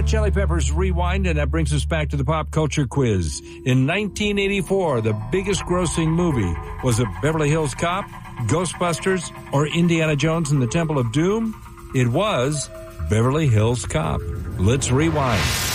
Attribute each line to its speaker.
Speaker 1: Hot Chili Peppers Rewind, and that brings us back to the pop culture quiz. In 1984, the biggest grossing movie, was it Beverly Hills Cop, Ghostbusters, or Indiana Jones and the Temple of Doom? It was Beverly Hills Cop. Let's rewind.